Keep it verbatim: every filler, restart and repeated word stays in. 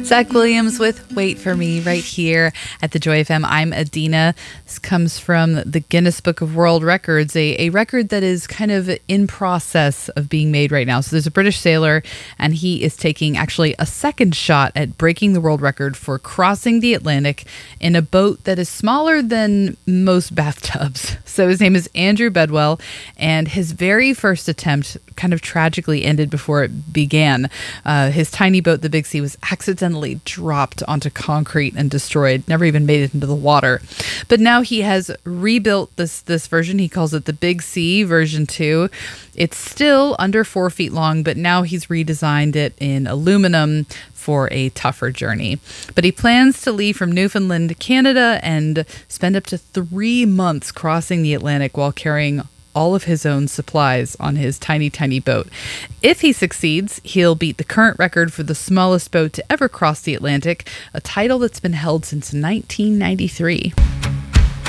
Zach Williams with Wait For Me right here at the Joy F M. I'm Adina. This comes from the Guinness Book of World Records, a, a record that is kind of in process of being made right now. So there's a British sailor, and he is taking actually a second shot at breaking the world record for crossing the Atlantic in a boat that is smaller than most bathtubs. So his name is Andrew Bedwell, and his very first attempt kind of tragically ended before it began. Uh, his tiny boat, the Big Sea, was accidentally dropped onto concrete and destroyed, never even made it into the water. But now he has rebuilt this this version. He calls it the Big Sea version two. It's still under four feet long, but now he's redesigned it in aluminum for a tougher journey. But he plans to leave from Newfoundland, Canada, and spend up to three months crossing the Atlantic while carrying all of his own supplies on his tiny, tiny boat. If he succeeds, he'll beat the current record for the smallest boat to ever cross the Atlantic, a title that's been held since nineteen ninety-three.